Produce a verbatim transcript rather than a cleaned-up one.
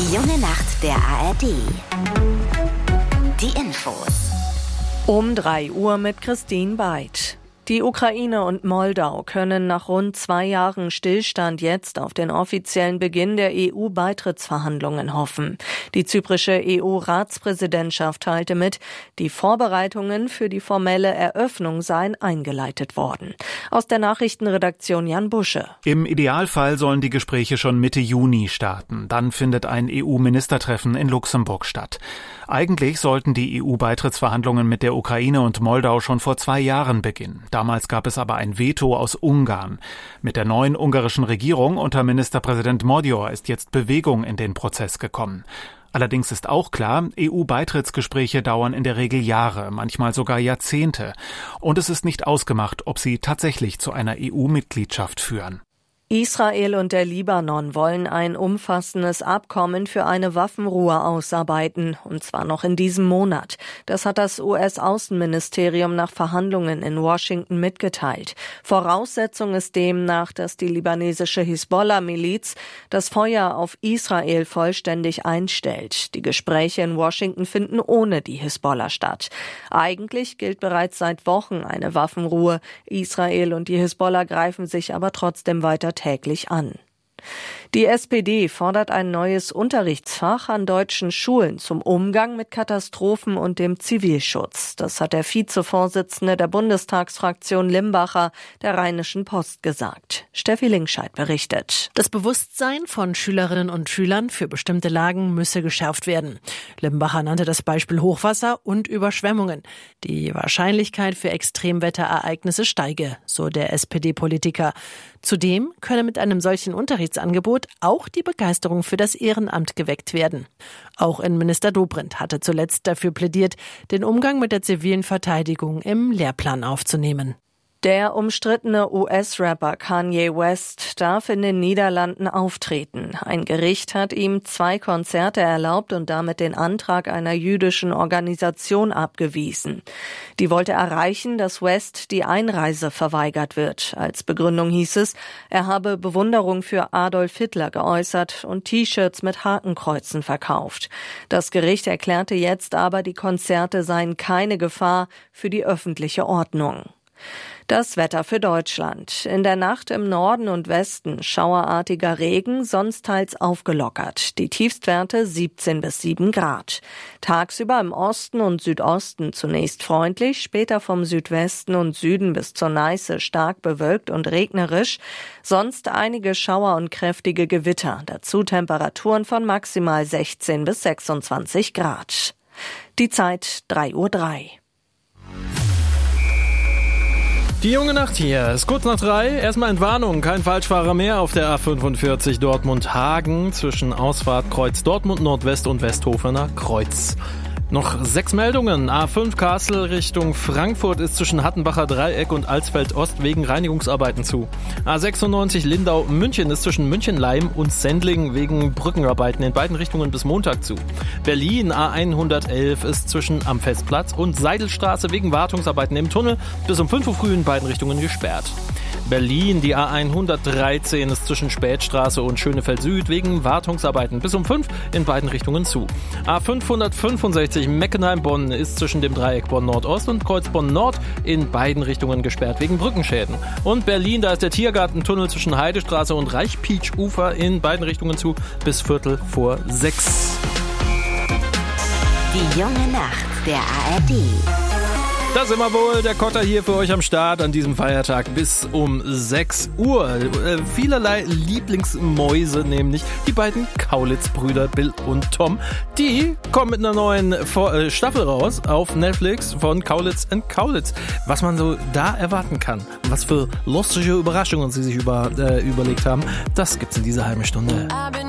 Die junge Nacht der A R D. Die Infos. Um drei Uhr mit Christine Beid. Die Ukraine und Moldau können nach rund zwei Jahren Stillstand jetzt auf den offiziellen Beginn der E U-Beitrittsverhandlungen hoffen. Die zyprische E U-Ratspräsidentschaft teilte mit, die Vorbereitungen für die formelle Eröffnung seien eingeleitet worden. Aus der Nachrichtenredaktion Jan Busche. Im Idealfall sollen die Gespräche schon Mitte Juni starten. Dann findet ein E U-Ministertreffen in Luxemburg statt. Eigentlich sollten die E U-Beitrittsverhandlungen mit der Ukraine und Moldau schon vor zwei Jahren beginnen. Damals gab es aber ein Veto aus Ungarn. Mit der neuen ungarischen Regierung unter Ministerpräsident Magyar ist jetzt Bewegung in den Prozess gekommen. Allerdings ist auch klar, E U-Beitrittsgespräche dauern in der Regel Jahre, manchmal sogar Jahrzehnte. Und es ist nicht ausgemacht, ob sie tatsächlich zu einer E U-Mitgliedschaft führen. Israel und der Libanon wollen ein umfassendes Abkommen für eine Waffenruhe ausarbeiten, und zwar noch in diesem Monat. Das hat das U S-Außenministerium nach Verhandlungen in Washington mitgeteilt. Voraussetzung ist demnach, dass die libanesische Hisbollah-Miliz das Feuer auf Israel vollständig einstellt. Die Gespräche in Washington finden ohne die Hisbollah statt. Eigentlich gilt bereits seit Wochen eine Waffenruhe. Israel und die Hisbollah greifen sich aber trotzdem weiter täglich an. Die S P D fordert ein neues Unterrichtsfach an deutschen Schulen zum Umgang mit Katastrophen und dem Zivilschutz. Das hat der Vizevorsitzende der Bundestagsfraktion Limbacher der Rheinischen Post gesagt. Steffi Linkscheid berichtet. Das Bewusstsein von Schülerinnen und Schülern für bestimmte Lagen müsse geschärft werden. Limbacher nannte das Beispiel Hochwasser und Überschwemmungen. Die Wahrscheinlichkeit für Extremwetterereignisse steige, so der S P D-Politiker. Zudem könne mit einem solchen Unterrichtsangebot auch die Begeisterung für das Ehrenamt geweckt werden. Auch Innenminister Dobrindt hatte zuletzt dafür plädiert, den Umgang mit der zivilen Verteidigung im Lehrplan aufzunehmen. Der umstrittene U S-Rapper Kanye West darf in den Niederlanden auftreten. Ein Gericht hat ihm zwei Konzerte erlaubt und damit den Antrag einer jüdischen Organisation abgewiesen. Die wollte erreichen, dass West die Einreise verweigert wird. Als Begründung hieß es, er habe Bewunderung für Adolf Hitler geäußert und T-Shirts mit Hakenkreuzen verkauft. Das Gericht erklärte jetzt aber, die Konzerte seien keine Gefahr für die öffentliche Ordnung. Das Wetter für Deutschland. In der Nacht im Norden und Westen schauerartiger Regen, sonst teils aufgelockert. Die Tiefstwerte siebzehn bis sieben Grad. Tagsüber im Osten und Südosten zunächst freundlich, später vom Südwesten und Süden bis zur Neiße stark bewölkt und regnerisch. Sonst einige Schauer und kräftige Gewitter. Dazu Temperaturen von maximal sechzehn bis sechsundzwanzig Grad. Die Zeit drei Uhr drei. Die junge Nacht hier ist kurz nach drei. Erstmal Entwarnung, kein Falschfahrer mehr auf der A fünfundvierzig Dortmund-Hagen zwischen Ausfahrt Kreuz Dortmund Nordwest und Westhofener Kreuz. Noch sechs Meldungen. A fünf Kassel Richtung Frankfurt ist zwischen Hattenbacher Dreieck und Alsfeld Ost wegen Reinigungsarbeiten zu. A sechsundneunzig Lindau München ist zwischen München-Leim und Sendling wegen Brückenarbeiten in beiden Richtungen bis Montag zu. Berlin A hundertelf ist zwischen am Festplatz und Seidelstraße wegen Wartungsarbeiten im Tunnel bis um fünf Uhr früh in beiden Richtungen gesperrt. Berlin, die A hundertdreizehn ist zwischen Spätstraße und Schönefeld Süd wegen Wartungsarbeiten bis um fünf in beiden Richtungen zu. A fünfhundertfünfundsechzig Meckenheim-Bonn ist zwischen dem Dreieck Bonn-Nordost und Kreuz Bonn-Nord in beiden Richtungen gesperrt wegen Brückenschäden. Und Berlin, da ist der Tiergartentunnel zwischen Heidestraße und Reichpietsch-Ufer in beiden Richtungen zu bis Viertel vor sechs. Die junge Nacht der A R D. Das immer wohl, der Kotter hier für euch am Start an diesem Feiertag bis um sechs Uhr. Äh, vielerlei Lieblingsmäuse, nämlich die beiden Kaulitz-Brüder Bill und Tom. Die kommen mit einer neuen Vor- äh, Staffel raus auf Netflix von Kaulitz and Kaulitz. Was man so da erwarten kann, was für lustige Überraschungen sie sich über, äh, überlegt haben, das gibt's in dieser halben Stunde.